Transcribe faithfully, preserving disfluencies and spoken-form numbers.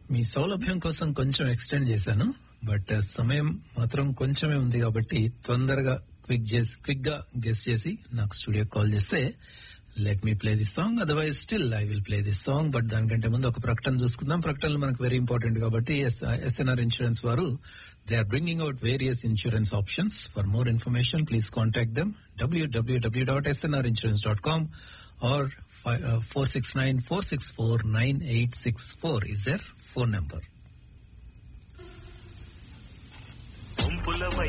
మీ సౌలభ్యం కోసం కొంచెం ఎక్స్టెండ్ చేశాను, బట్ సమయం మాత్రం కొంచెమే ఉంది కాబట్టి తొందరగా క్విక్ చేసి క్విక్ గా గెస్ట్ చేసి నాకు స్టూడియో కాల్ చేస్తే let me play this song. Otherwise still I will play this song. But దానికంటే ముందు ఒక ప్రకటన చూసుకుందాం. ప్రకటనలు మనకు వెరీ ఇంపార్టెంట్ కాబట్టి ఎస్ఎన్ఆర్ ఇన్సూరెన్స్ వారు they are bringing out various insurance options. For more information please contact them WWW dot SNR insurance dot com or four six nine four six four nine eight six four is their phone number.